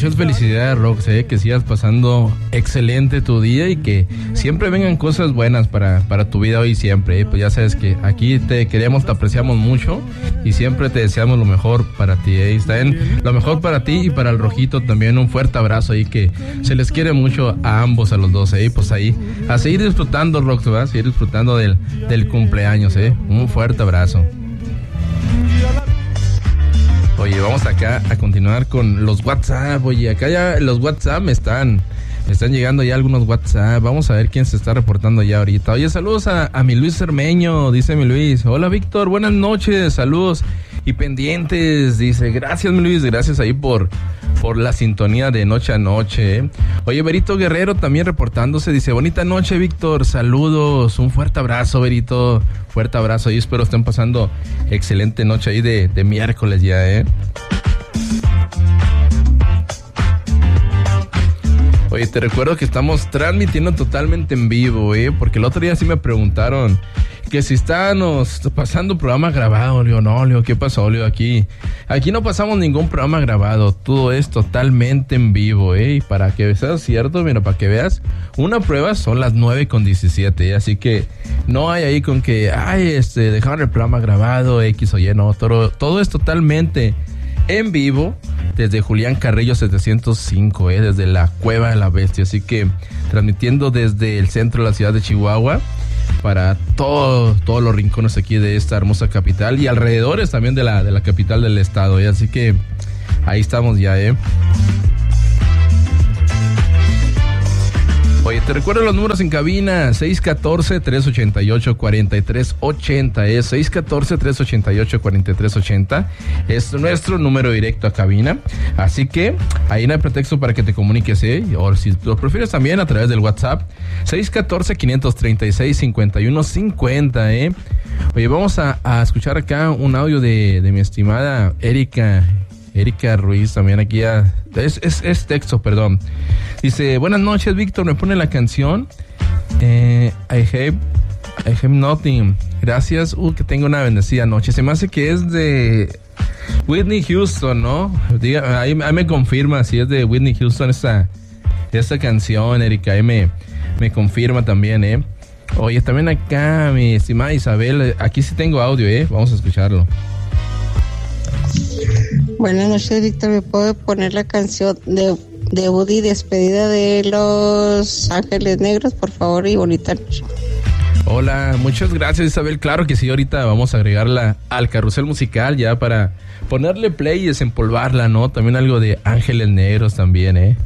muchas felicidades, Rox, que sigas pasando excelente tu día y que siempre vengan cosas buenas para tu vida hoy y siempre. Pues ya sabes que aquí te queremos, te apreciamos mucho y siempre te deseamos lo mejor para ti. Está bien, lo mejor para ti y para el Rojito también. Un fuerte abrazo ahí, que se les quiere mucho a ambos, a los dos. Pues ahí, a seguir disfrutando, Rox, ¿verdad? Seguir disfrutando del cumpleaños. Un fuerte abrazo. Oye, vamos acá a continuar con los WhatsApp. Oye, acá ya los WhatsApp me están llegando ya algunos WhatsApp. Vamos a ver quién se está reportando ya ahorita. Oye, saludos a mi Luis Cermeño, dice mi Luis. Hola, Víctor, buenas noches, saludos y pendientes. Dice, gracias, mi Luis, gracias ahí por la sintonía de noche a noche. Oye, Berito Guerrero también reportándose. Dice, bonita noche, Víctor, saludos. Un fuerte abrazo, Berito. Fuerte abrazo y espero estén pasando excelente noche ahí de miércoles ya, Oye, te recuerdo que estamos transmitiendo totalmente en vivo, porque el otro día sí me preguntaron que si estábamos pasando programa grabado. Leo, no, Leo, ¿qué pasó, Leo? Aquí no pasamos ningún programa grabado, todo es totalmente en vivo, y para que sea cierto, mira, para que veas, una prueba son las 9:17, así que no hay ahí con que, dejaron el programa grabado, X o Y, no, todo es totalmente en vivo, desde Julián Carrillo 705, desde la Cueva de la Bestia, así que transmitiendo desde el centro de la ciudad de Chihuahua, para todos los rincones aquí de esta hermosa capital y alrededores también de la capital del estado, así que ahí estamos ya, Oye, te recuerdo los números en cabina, 614-388-4380, 614-388-4380, es nuestro número directo a cabina, así que ahí no hay pretexto para que te comuniques, o si lo prefieres también a través del WhatsApp, 614-536-5150, Oye, vamos a escuchar acá un audio de mi estimada Erika Ruiz, también aquí es texto, perdón. Dice, buenas noches, Víctor, me pone la canción I have nothing. Gracias, que tenga una bendecida noche. Se me hace que es de Whitney Houston, ¿no? Ahí me confirma si es de Whitney Houston esta canción, Erika, ahí me confirma también, Oye, también acá mi estimada Isabel, aquí sí tengo audio, vamos a escucharlo. Buenas noches, Víctor. ¿Me puedo poner la canción de Woody, despedida de Los Ángeles Negros, por favor? Y bonita noche. Hola, muchas gracias, Isabel. Claro que sí, ahorita vamos a agregarla al carrusel musical ya para ponerle play y desempolvarla, ¿no? También algo de Ángeles Negros también,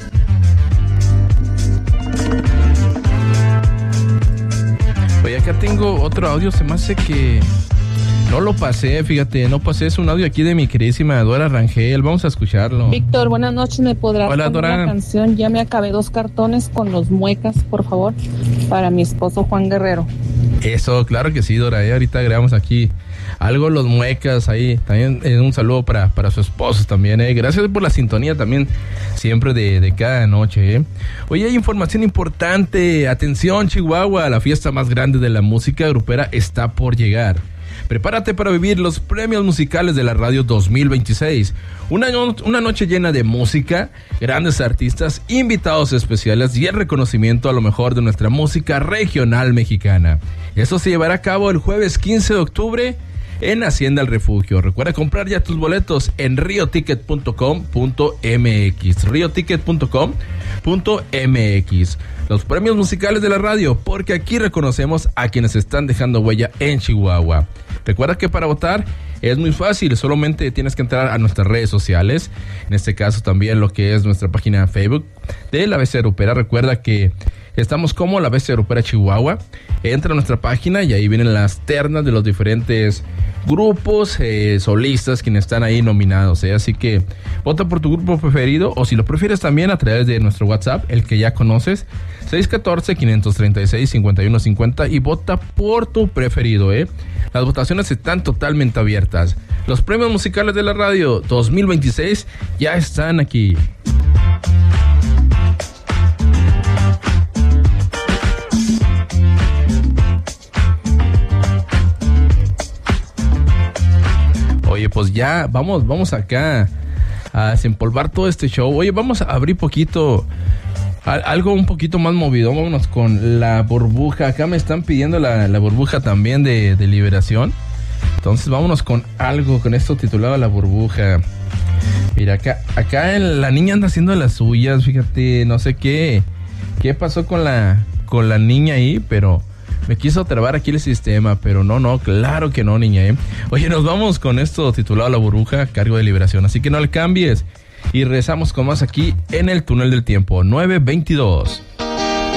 Oye, acá tengo otro audio, se me hace que no lo pasé, fíjate, es un audio aquí de mi queridísima Dora Rangel, vamos a escucharlo. Víctor, buenas noches, ¿me podrás poner la canción? Ya me acabé 2 cartones con los muecas, por favor, para mi esposo Juan Guerrero. Eso, claro que sí, Dora, ahorita agregamos aquí algo los muecas ahí, también un saludo para su esposo también, gracias por la sintonía también, siempre de cada noche, Oye, hay información importante, atención Chihuahua, la fiesta más grande de la música grupera está por llegar. Prepárate para vivir los premios musicales de la radio 2026. Una noche llena de música, grandes artistas, invitados especiales y el reconocimiento a lo mejor de nuestra música regional mexicana. Eso se llevará a cabo el jueves 15 de octubre en Hacienda El Refugio. Recuerda comprar ya tus boletos en rioticket.com.mx. rioticket.com.mx. Los premios musicales de la radio, porque aquí reconocemos a quienes están dejando huella en Chihuahua. Recuerda que para votar es muy fácil, solamente tienes que entrar a nuestras redes sociales, en este caso también lo que es nuestra página de Facebook de La Bestia Grupera. Recuerda que estamos como La Bestia Grupera Chihuahua. Entra a nuestra página y ahí vienen las ternas de los diferentes grupos solistas quienes están ahí nominados, así que vota por tu grupo preferido, o si lo prefieres también a través de nuestro WhatsApp, el que ya conoces, 614-536-5150, y vota por tu preferido, Las votaciones están totalmente abiertas. Los premios musicales de la radio 2026 ya están aquí. Oye, pues ya vamos acá a desempolvar todo este show. Oye, vamos a abrir poquito, algo un poquito más movido. Vámonos con la burbuja. Acá me están pidiendo la burbuja también de liberación. Entonces vámonos con algo, con esto titulado La Burbuja. Mira, acá la niña anda haciendo las suyas, fíjate, no sé qué pasó con la niña ahí, pero me quiso trabar aquí el sistema, pero no, claro que no, niña, Oye, nos vamos con esto titulado La Burbuja, cargo de liberación, así que no le cambies y regresamos con más aquí en el túnel del tiempo, 9:22.